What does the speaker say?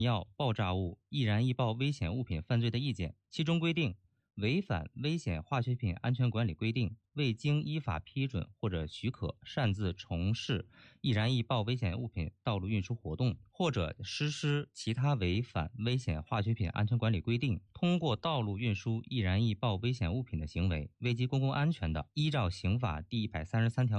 药、爆炸物、易燃易爆危险物品犯罪的意见，其中规定，违反危险化学品安全管理规定，未经依法批准或者许可擅自从事易燃易爆危险物品道路运输活动，或者实施其他违反危险化学品安全管理规定，通过道路运输易燃易爆危险物品的行为，危及公共安全的，依照刑法第133条